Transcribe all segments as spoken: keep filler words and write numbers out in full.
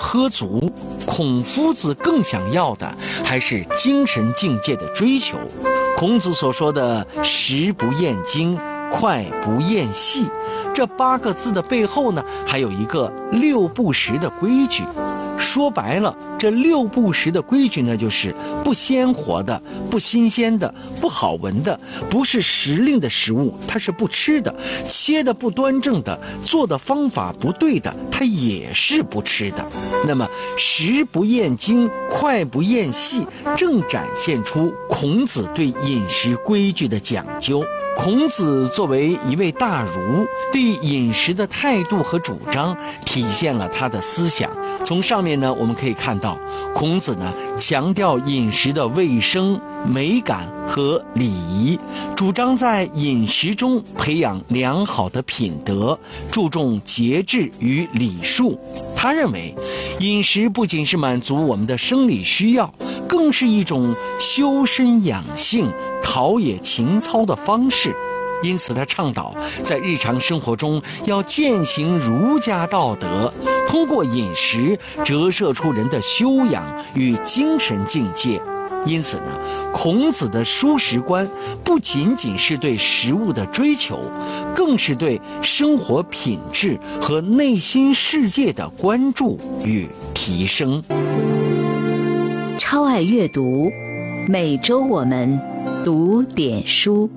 喝足，孔夫子更想要的还是精神境界的追求。孔子所说的食不厌精，脍不厌细，这八个字的背后呢，还有一个六不食的规矩。说白了，这六不食的规矩呢，就是不鲜活的、不新鲜的、不好闻的，不是时令的食物，它是不吃的；切的不端正的，做的方法不对的，它也是不吃的。那么食不厌精，脍不厌细，正展现出孔子对饮食规矩的讲究。孔子作为一位大儒，对饮食的态度和主张体现了他的思想。从上面呢，我们可以看到，孔子呢强调饮食的卫生、美感和礼仪，主张在饮食中培养良好的品德，注重节制与礼数。他认为，饮食不仅是满足我们的生理需要，更是一种修身养性、陶冶情操的方式。因此他倡导在日常生活中要践行儒家道德，通过饮食折射出人的修养与精神境界。因此呢，孔子的蔬食观不仅仅是对食物的追求，更是对生活品质和内心世界的关注与提升。 超爱阅读，每周我们读点书。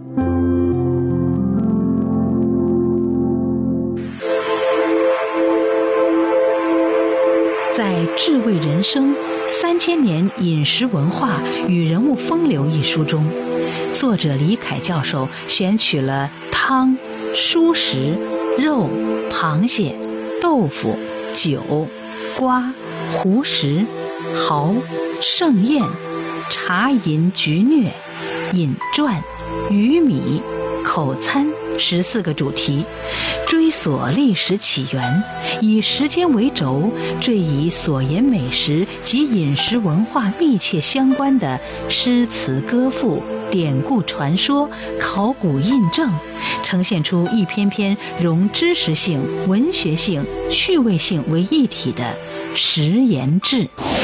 在《智慧人生：三千年饮食文化与人物风流》一书中，作者李凯教授选取了汤、蔬食、肉、螃蟹、豆腐、酒、瓜、胡食、蚝、盛宴、茶饮菊聿、饮馔、鱼米、口餐十四个主题，追索历史起源，以时间为轴，缀以所言美食及饮食文化密切相关的诗词歌赋、典故传说、考古印证，呈现出一篇篇融知识性、文学性、趣味性为一体的食言志。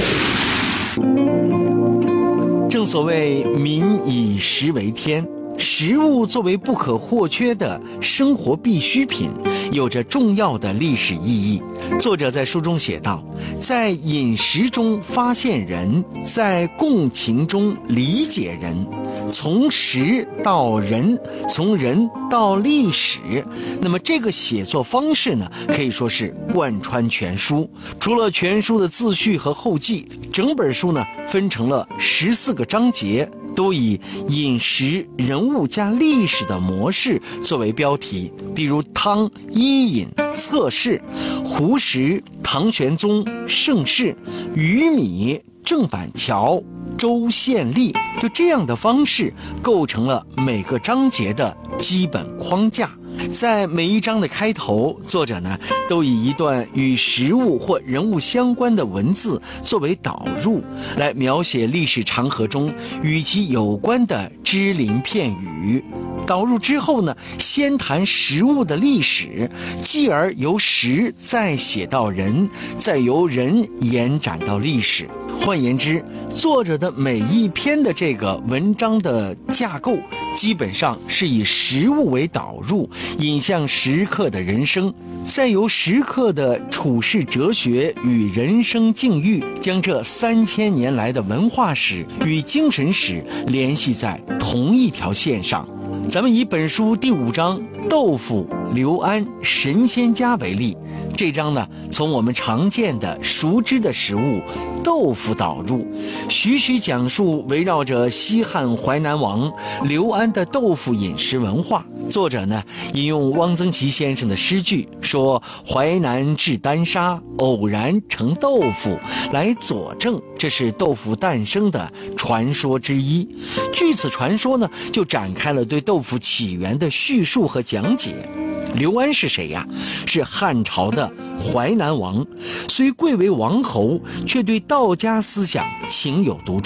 正所谓民以食为天，食物作为不可或缺的生活必需品，有着重要的历史意义。作者在书中写道，在饮食中发现人，在共情中理解人，从食到人，从人到历史。那么这个写作方式呢，可以说是贯穿全书。除了全书的自序和后记，整本书呢分成了十四个章节，都以饮食、人物加历史的模式作为标题，比如汤、伊尹、侧室；胡食、唐玄宗、盛世；鱼米、郑板桥、周献立。就这样的方式构成了每个章节的基本框架。在每一章的开头，作者呢都以一段与食物或人物相关的文字作为导入，来描写历史长河中与其有关的只鳞片语。导入之后呢，先谈食物的历史，继而由食再写到人，再由人延展到历史。换言之，作者的每一篇的这个文章的架构基本上是以食物为导入，引向食客的人生，再由食客的处世哲学与人生境遇，将这三千年来的文化史与精神史联系在同一条线上。咱们以本书第五章豆腐、刘安、神仙家为例，这章呢，从我们常见的熟知的食物豆腐导入，徐徐讲述围绕着西汉淮南王刘安的豆腐饮食文化。作者呢，引用汪曾祺先生的诗句说：“淮南制丹砂，偶然成豆腐”，来佐证这是豆腐诞生的传说之一。据此传说呢，就展开了对豆腐起源的叙述和讲解。刘安是谁呀？是汉朝的淮南王，虽贵为王侯，却对道家思想情有独钟。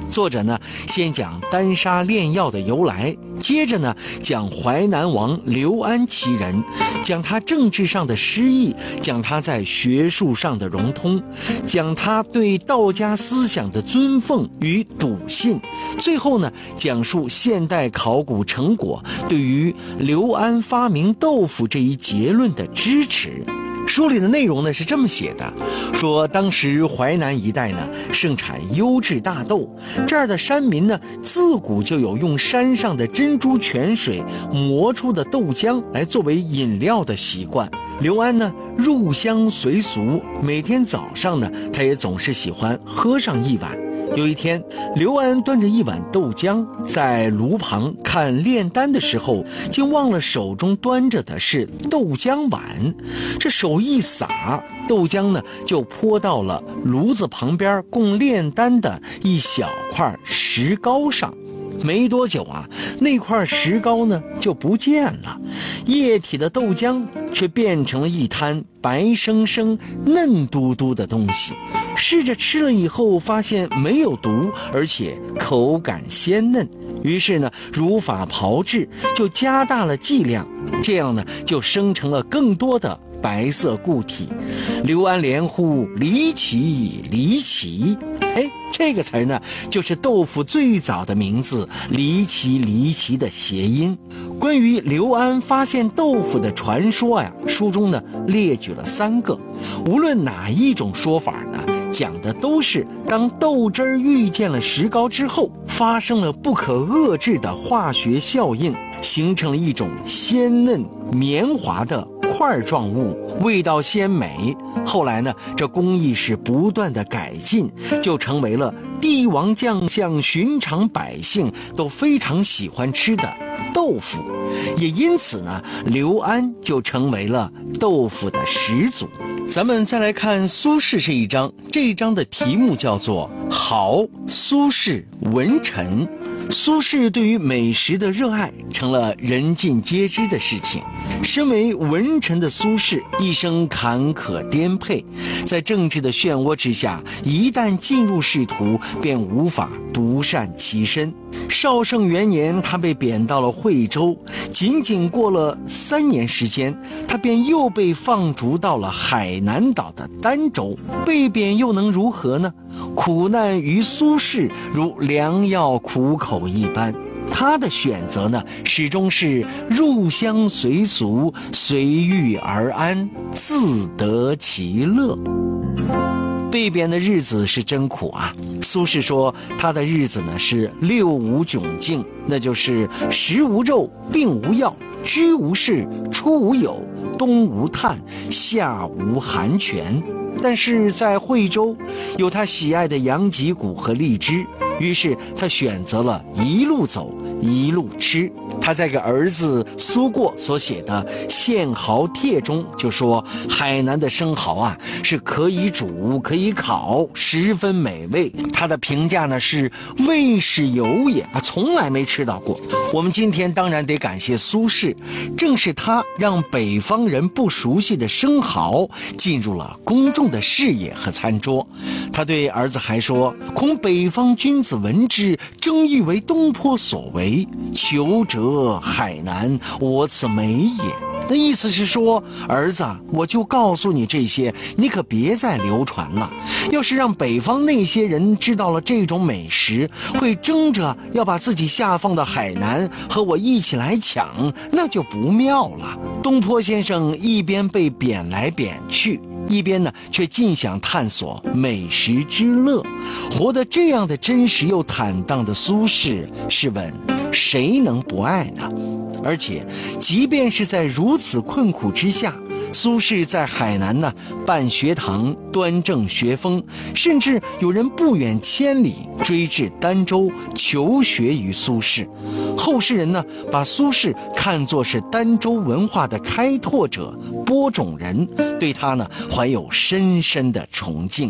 作者呢，先讲丹砂炼药的由来，接着呢，讲淮南王刘安其人，讲他政治上的失意，讲他在学术上的融通，讲他对道家思想的尊奉与笃信，最后呢，讲述现代考古成果对于刘安发明豆腐这一结论的支持。书里的内容呢是这么写的，说当时淮南一带呢盛产优质大豆，这儿的山民呢自古就有用山上的珍珠泉水磨出的豆浆来作为饮料的习惯。刘安呢入乡随俗，每天早上呢他也总是喜欢喝上一碗。有一天，刘安端着一碗豆浆在炉旁看炼丹的时候，竟忘了手中端着的是豆浆碗，这手一洒，豆浆呢就泼到了炉子旁边供炼丹的一小块石膏上。没多久啊，那块石膏呢就不见了，液体的豆浆却变成了一滩白生生嫩嘟嘟的东西。试着吃了以后，发现没有毒，而且口感鲜嫩，于是呢如法炮制，就加大了剂量，这样呢就生成了更多的白色固体。刘安连呼离奇离奇，哎，这个词儿呢就是豆腐最早的名字离奇离奇的谐音。关于刘安发现豆腐的传说呀，书中呢列举了三个，无论哪一种说法呢，讲的都是当豆汁儿遇见了石膏之后，发生了不可遏制的化学效应，形成了一种鲜嫩绵滑的块状物，味道鲜美。后来呢，这工艺是不断的改进，就成为了帝王将相、寻常百姓都非常喜欢吃的豆腐。也因此呢，刘安就成为了豆腐的始祖。咱们再来看苏轼这一章，这一章的题目叫做好苏轼文臣。苏轼对于美食的热爱成了人尽皆知的事情。身为文臣的苏轼，一生坎坷颠沛，在政治的漩涡之下，一旦进入仕途，便无法独善其身。绍圣元年，他被贬到了惠州，仅仅过了三年时间，他便又被放逐到了海南岛的儋州。被贬又能如何呢？苦难于苏轼如良药苦口一般，他的选择呢，始终是入乡随俗，随遇而安，自得其乐。被贬的日子是真苦啊！苏轼说，他的日子呢是六无窘境，那就是食无肉，病无药，居无事，出无友，冬无炭，夏无寒泉。但是在惠州有他喜爱的杨脊骨和荔枝，于是他选择了一路走一路吃。他在给儿子苏过所写的《献蚝帖》中就说，海南的生蚝啊是可以煮可以烤，十分美味。他的评价呢是味是有也啊，从来没吃到过。我们今天当然得感谢苏轼，正是他让北方人不熟悉的生蚝进入了公众的视野和餐桌。他对儿子还说，恐北方君子闻之，争欲为东坡所为，求者海南，我此美也。那意思是说，儿子，我就告诉你这些，你可别再流传了。要是让北方那些人知道了这种美食，会争着要把自己下放到海南和我一起来抢，那就不妙了。东坡先生一边被贬来贬去，一边呢却尽想探索美食之乐。活得这样的真实又坦荡的苏轼，试问谁能不爱呢？而且即便是在如此困苦之下，苏轼在海南呢办学堂，端正学风，甚至有人不远千里追至儋州求学于苏轼。后世人呢把苏轼看作是儋州文化的开拓者、播种人，对他呢怀有深深的崇敬。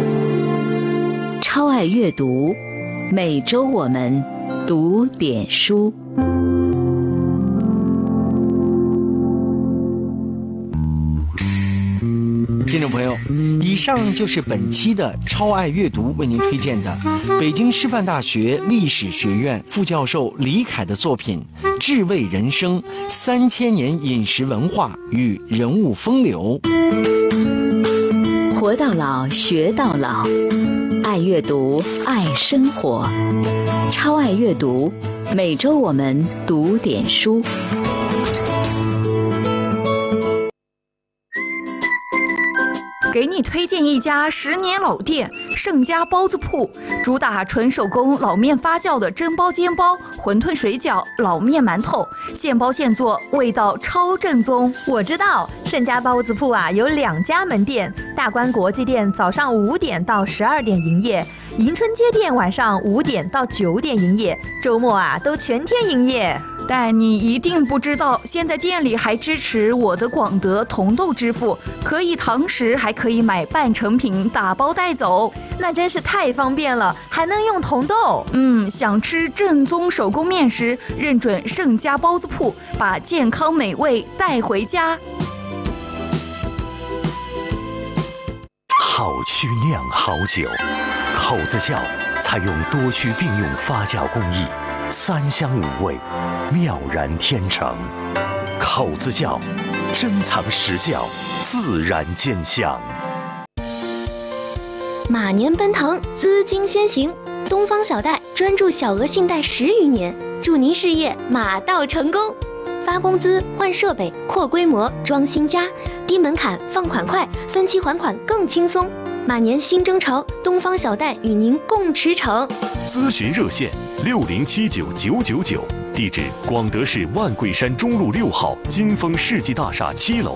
超爱阅读，每周我们读点书。 听众朋友，一以上就是本期的超爱阅读为您推荐的北京师范大学历史学院副教授李凯的作品《智慧人生：三千年饮食文化与人物风流》。 活到老，学到老，爱阅读，爱生活，超爱阅读。每周我们读点书。 给你推荐一家十年老店盛家包子铺，主打纯手工老面发酵的蒸包、煎包、馄饨、水饺、老面、馒头，现包现做，味道超正宗。 我知道盛家包子铺啊有两家门店，大观国际店早上五点到十二点营业，迎春街店晚上五点到九点营业，周末啊都全天营业。 但你一定不知道，现在店里还支持我的广德同豆支付，可以堂食，还可以买半成品打包带走， 那真是太方便了，还能用同豆。 嗯，想吃正宗手工面食，认准盛家包子铺，把健康美味带回家。 好曲酿好酒，口子窖采用多区并用发酵工艺，三香五味，妙然天成。口子窖，珍藏实窖，自然见香。 马年奔腾，资金先行，东方小贷专注小额信贷十余年，祝您事业马到成功。发工资、换设备、扩规模、装新家，低门槛，放款快，分期还款更轻松。马年新征程，东方小贷与您共驰骋。 咨询热线六零七九九九九，地址广德市万桂山中路六号金丰世纪大厦七楼。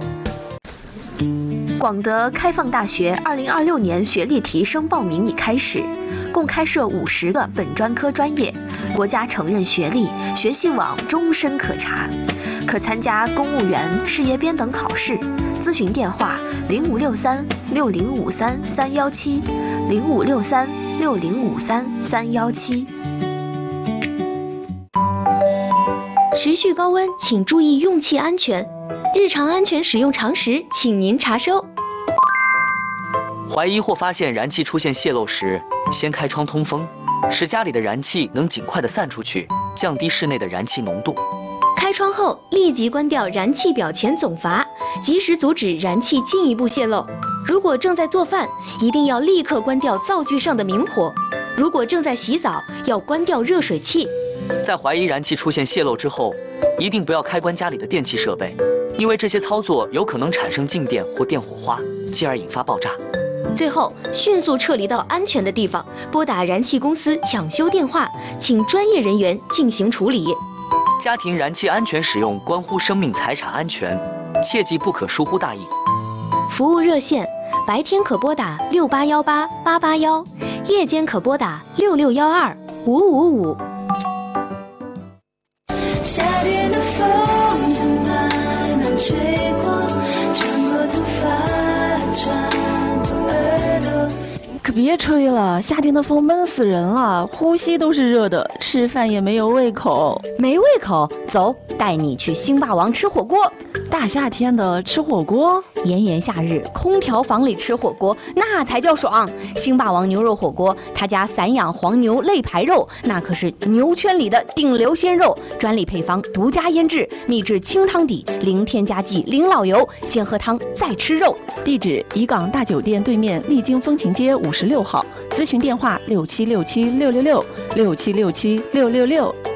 广德开放大学二零二六年学历提升报名已开始，共开设五十个本专科专业，国家承认学历，学习网终身可查，可参加公务员、事业编等考试。咨询电话零五六三六零五三三幺七，零五六三六零五三三幺七。 持续高温，请注意用气安全。日常安全使用常识，请您查收。 怀疑或发现燃气出现泄漏时，先开窗通风，使家里的燃气能尽快的散出去，降低室内的燃气浓度。 开窗后立即关掉燃气表前总阀，及时阻止燃气进一步泄漏。如果正在做饭，一定要立刻关掉灶具上的明火。如果正在洗澡，要关掉热水器。 在怀疑燃气出现泄漏之后，一定不要开关家里的电气设备，因为这些操作有可能产生静电或电火花，继而引发爆炸。 最后，迅速撤离到安全的地方，拨打燃气公司抢修电话，请专业人员进行处理。 家庭燃气安全使用关乎生命财产安全，切记不可疏忽大意。 服务热线：白天可拨打六八幺八八八幺，夜间可拨打六六幺二五五五。 夏天的风从南南吹过，穿过头发，穿过耳朵。 可别吹了，夏天的风闷死人了，呼吸都是热的，吃饭也没有胃口。 没胃口？走，带你去星霸王吃火锅。 大夏天的吃火锅， 炎炎夏日，空调房里吃火锅那才叫爽。星霸王牛肉火锅，他家散养黄牛肋排肉，那可是牛圈里的顶流鲜肉，专利配方，独家腌制，秘制清汤底，零添加剂，零老油，先喝汤再吃肉。 地址：怡港大酒店对面丽晶风情街五十六号，咨询电话六七六七六六六六七六七六六六。